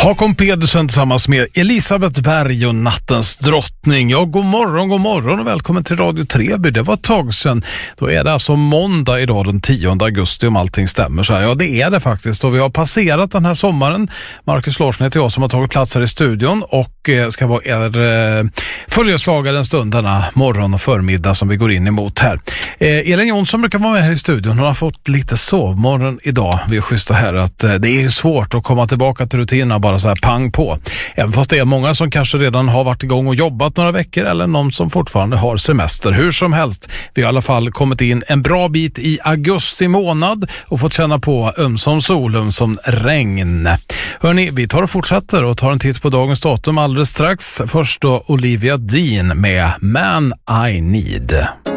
Håkon Pedersen tillsammans med Elisabeth Berg och Nattens drottning. Ja, god morgon och välkommen till Radio Treby. Det var ett tag sedan. Då är det alltså måndag idag den 10 augusti om allting stämmer så här. Ja, det är det faktiskt. Och vi har passerat den här sommaren. Marcus Larsson heter jag som har tagit plats här i studion och ska vara er följeslagare en stund denna morgon och förmiddag som vi går in emot här. Elin Jonsson brukar vara med här i studion. Hon har fått lite sovmorgon idag. Vi är schyssta här att det är svårt att komma tillbaka till rutinerna bara så här pang på. Även fast det är många som kanske redan har varit igång och jobbat några veckor eller någon som fortfarande har semester. Hur som helst, vi har i alla fall kommit in en bra bit i augusti månad och fått känna på ömsom sol, som regn. Hörrni, vi tar och fortsätter och tar en titt på dagens datum alldeles strax. Först då Olivia Dean med Man I Need.